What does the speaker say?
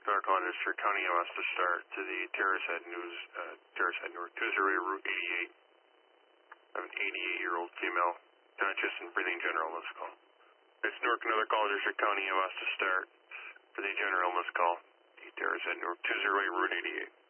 North Carolina District County wants to start to the Terrace Head North 208 Route 88. I have an 88-year-old female, conscious and breathing general illness call. It's Newark, Northern Colorado District County wants to start for the general illness call, the Terrace Head North 208 Route 88.